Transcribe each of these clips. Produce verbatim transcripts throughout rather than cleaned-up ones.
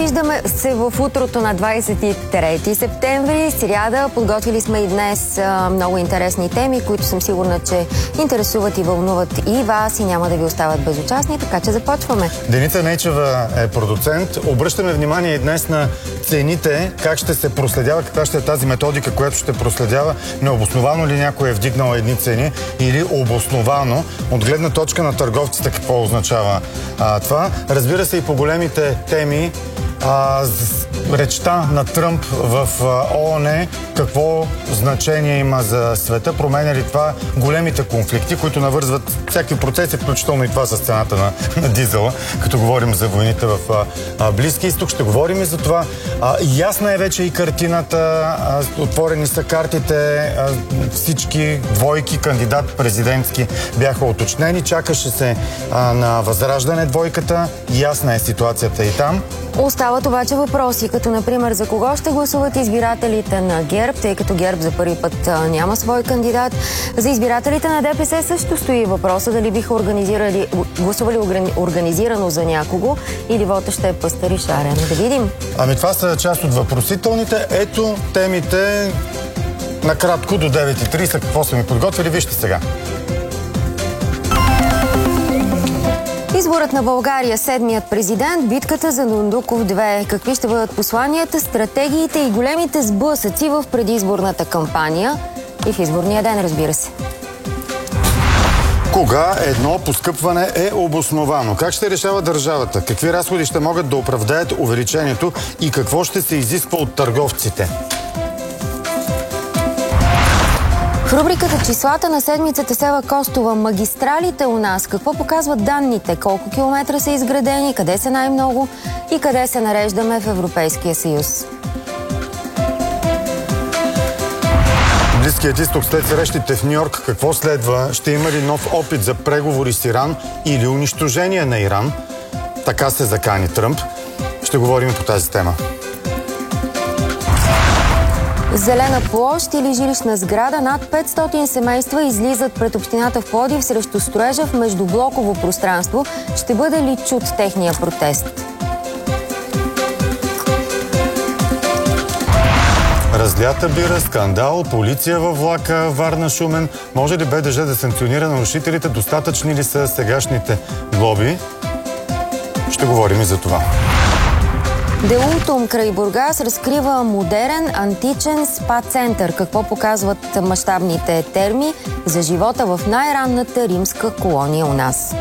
виждаме се в утрото на двадесет и трети септември, сряда. Подготвили сме и днес а, много интересни теми, които съм сигурна, че интересуват и вълнуват и вас и няма да ви остават безучастни, така че започваме. Деница Нейчева е продуцент. Обръщаме внимание и днес на цените, как ще се проследява, каква ще е тази методика, която ще проследява, необосновано ли някой е вдигнал едни цени или обосновано, от гледна точка на търговците какво означава а, това. Разбира се и по големите теми, а, речта на Тръмп в ООН, какво значение има за света, променя ли това големите конфликти, които навързват всякакви процеси, включително и това с цената на, на дизела, като говорим за войните в а, Близки изток. Ще говорим и за това. А, ясна е вече и картината, а, отворени са картите, а, всички двойки кандидат президентски бяха уточнени, чакаше се а, на Възраждане двойката, ясна е ситуацията и там. Остават обаче въпроси, като например за кого ще гласуват избирателите на ГЕРБ, тъй като ГЕРБ за първи път а, няма свой кандидат. За избирателите на ДПС също стои въпроса дали биха организирали, гласували организирано за някого или вота ще е пъстър и шарен. Да видим. Ами това са част от въпросителните. Ето темите накратко до девет и тридесет. Какво са ми подготвили? Вижте сега. Изборът на България, седмият президент, битката за Дондуков две. Какви ще бъдат посланията, стратегиите и големите сблъсъци в предизборната кампания и в изборния ден, разбира се. Кога едно поскъпване е обосновано? Как ще решава държавата? Какви разходи ще могат да оправдаят увеличението и какво ще се изисква от търговците? В рубриката числата на седмицата Сева Костова. Магистралите у нас. Какво показват данните? Колко километра са изградени? Къде са най-много? И къде се нареждаме в Европейския съюз? Близкият изток след срещите в Ню-Йорк. Какво следва? Ще има ли нов опит за преговори с Иран или унищожение на Иран? Така се закани Тръмп. Ще говорим по тази тема. Зелена площ или жилищна сграда, над петстотин семейства излизат пред общината в Пловдив срещу строежа в междублоково пространство. Ще бъде ли чут техния протест? Разлята бира, скандал, полиция във влака, Варна, Шумен. Може ли БДЖ да санкционира нарушителите? Достатъчни ли са сегашните глоби? Ще говорим и за това. Деултум край Бургас разкрива модерен античен спа-център. Какво показват мащабните терми за живота в най-ранната римска колония у нас?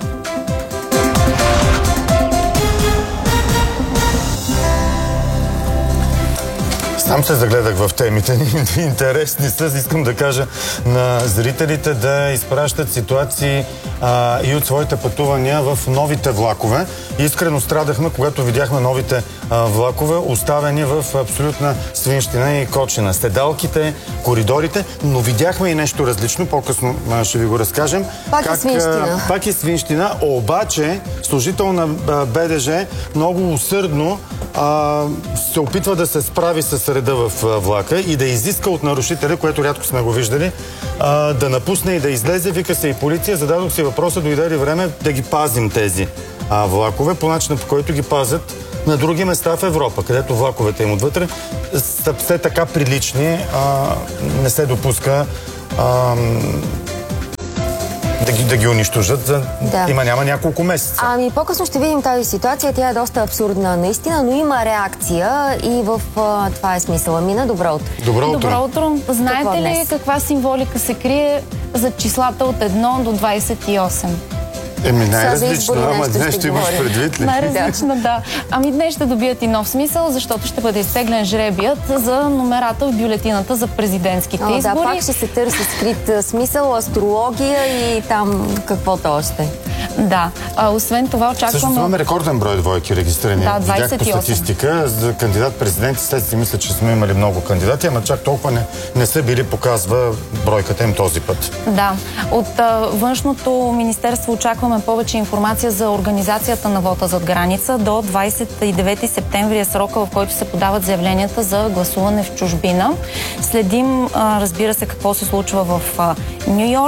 Сам се загледах в темите ни. Интересни са. Искам да кажа на зрителите да изпращат ситуации а, и от своите пътувания в новите влакове. Искрено страдахме, когато видяхме новите а, влакове, оставени в абсолютна свинщина и кочина. Седалките, коридорите, но видяхме и нещо различно. По-късно ще ви го разкажем. Пак как, е свинщина. А, пак е свинщина, обаче служител на БДЖ много усърдно а, се опитва да се справи с реда в влака и да изиска от нарушителя, което рядко сме го виждали, а, да напусне и да излезе. Вика се и полиция. Зададох си въпроса, дойде ли време да ги пазим тези а, влакове, по начина по който ги пазят на други места в Европа, където влаковете им отвътре са все така прилични, а, не се допуска а, Да ги, да ги унищожат за да. Има няма няколко месеца. Ами по-късно ще видим тази ситуация. Тя е доста абсурдна наистина, но има реакция и в а, това е смисъла. Мина, добро утро. Добро утро. Добро утро. Знаете ли каква символика се крие за числата от едно до двадесет и осем? Еми най-различно, ама днес ще имаш предвид ли? Най-различно, да. Ами днес ще добият и нов смисъл, защото ще бъде изтеглен жребият за номерата в бюлетината за президентските О, избори. Да, пак ще се търси скрит смисъл, астрология и там каквото още. Да. А, освен това очакваме... Всъщност имаме рекорден брой двойки регистрирани. Да, двадесет и осем. Видях по статистика за кандидат-президенти. След си мисля, че сме имали много кандидати, ама чак толкова не, не са били, показва бройката им този път. Да. От а, външното министерство очакваме повече информация за организацията на вота зад граница. До двадесет и девети септември е срока, в който се подават заявленията за гласуване в чужбина. Следим, а, разбира се, какво се случва в а, Ню-Йорк.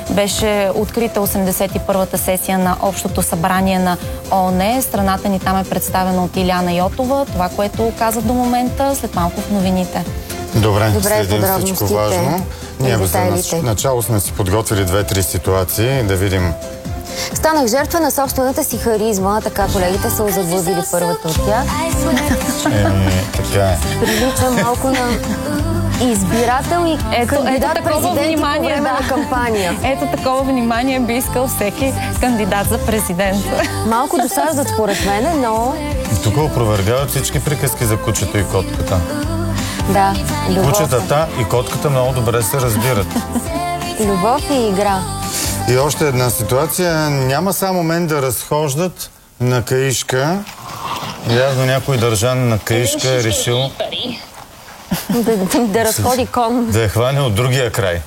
Беше открита осемдесет и първата сесия на Общото събрание на ООН. Страната ни там е представена от Илияна Йотова. Това, което казват до момента, след малко в новините. Добре, Добре, следим всичко важно. Ние за начало сме си подготвили две-три ситуации, да видим. Станах жертва на собствената си харизма, така колегите са озаглавили първата от тях. Еми, така е. Прилича малко на избирател и ето, кандидат ето президент по време да. на кампания. Ето такова внимание би искал всеки кандидат за президент. Малко досаждат според мене, но... И тук опровергават всички приказки за кучето и котката. Да, любов. Кучетата и котката много добре се разбират. Любов и игра. И още една ситуация. Няма само мен да разхождат на каишка. Явно някой държан на каишка е решил Да, да, да разходи кон. да я хване от другия край.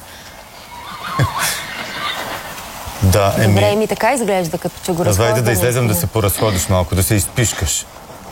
Да, еми... Добре, ми така изглежда, като че го разхожда. Давайте да излезем да се поразходиш малко, да се изпишкаш.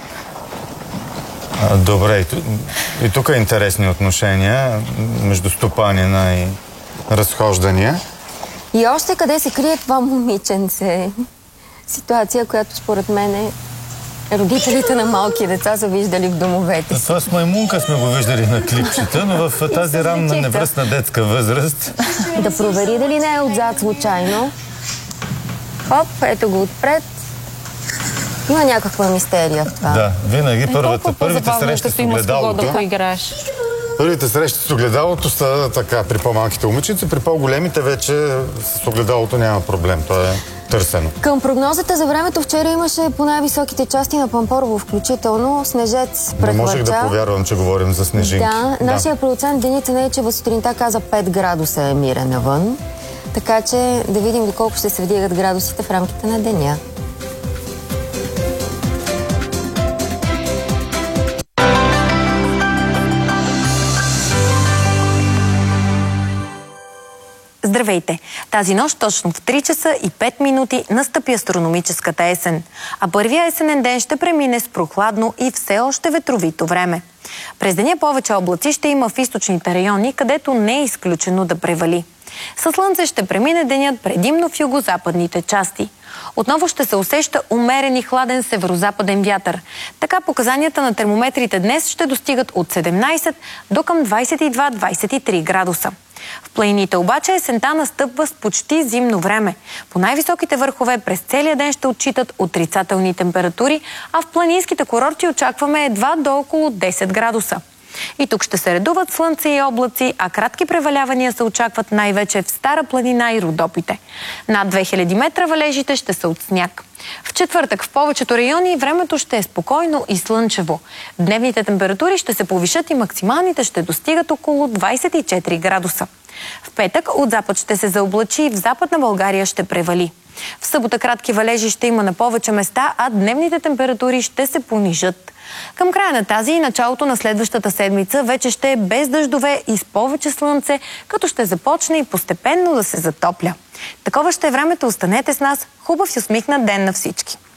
А, добре, и, и тук е интересни отношения между стопанина и разхождания. И още къде се крие това момиченце? Ситуация, която според мен е родителите на малки деца са виждали в домовете си. Това с маймунка сме го виждали на клипчета, но в тази ранна невръстна детска възраст. Да провери дали не е отзад случайно. Хоп, ето го отпред. Има някаква мистерия в това. Да, винаги първата, първите срещи с огледалото. Да поиграеш. Първите срещи с огледалото са така при по-малките момиченци, при по-големите вече с огледалото няма проблем. То е търсено. Към прогнозата за времето вчера имаше по най-високите части на Пампорово, включително снежец прехвърча. Не можех да повярвам, че говорим за снежинки. Да, нашия да. продуцент Деница Нейчева сутринта каза пет градуса е мирен навън. Така че да видим доколко ще се вдигат градусите в рамките на деня. Здравейте! Тази нощ точно в три часа и пет минути настъпи астрономическата есен. А първия есенен ден ще премине с прохладно и все още ветровито време. През деня повече облаци ще има в източните райони, където не е изключено да превали. Със слънце ще премине денят предимно в югозападните части. Отново ще се усеща умерен и хладен северозападен вятър. Така показанията на термометрите днес ще достигат от седемнайсет до към двайсет и два - двайсет и три градуса. В планините обаче есента настъпва с почти зимно време. По най-високите върхове през целия ден ще отчитат отрицателни температури, а в планинските курорти очакваме едва до около десет градуса. И тук ще се редуват слънце и облаци, а кратки превалявания се очакват най-вече в Стара планина и Родопите. Над две хиляди метра валежите ще са от сняг. В четвъртък в повечето райони времето ще е спокойно и слънчево. Дневните температури ще се повишат и максималните ще достигат около двайсет и четири градуса. В петък от запад ще се заоблачи и в Западна България ще превали. В събота кратки валежи ще има на повече места, а дневните температури ще се понижат. Към края на тази и началото на следващата седмица вече ще е без дъждове и с повече слънце, като ще започне и постепенно да се затопля. Такова ще е времето, останете с нас. Хубав и усмихнат ден на всички!